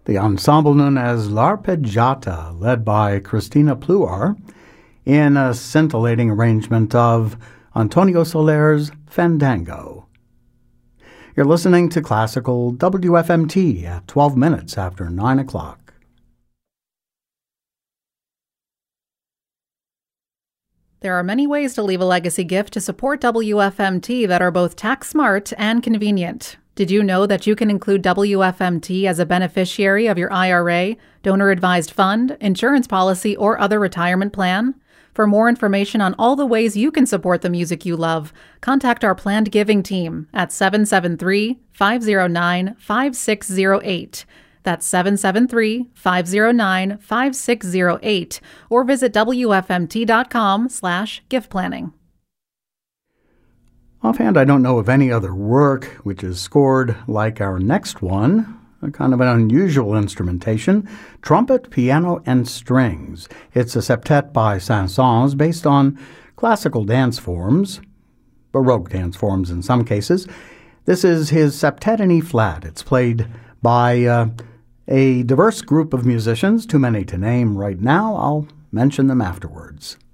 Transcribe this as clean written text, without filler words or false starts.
The ensemble known as L'Arpeggiata, led by Christina Pluar, in a scintillating arrangement of Antonio Soler's Fandango. You're listening to Classical WFMT at 12 minutes after 9 o'clock. There are many ways to leave a legacy gift to support WFMT that are both tax smart and convenient. Did you know that you can include WFMT as a beneficiary of your IRA, donor-advised fund, insurance policy, or other retirement plan? For more information on all the ways you can support the music you love, contact our planned giving team at 773-509-5608. That's 773-509-5608, or visit WFMT.com/gift planning. Offhand, I don't know of any other work which is scored like our next one, a kind of an unusual instrumentation, trumpet, piano, and strings. It's a septet by Saint-Saëns based on classical dance forms, Baroque dance forms in some cases. This is his septet in E-flat. It's played by a diverse group of musicians, too many to name right now. I'll mention them afterwards.